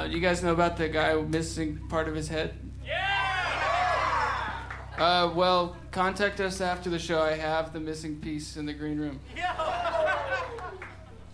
You guys know about the guy missing part of his head? Yeah! Well, contact us after the show. I have the missing piece in the green room. Yo!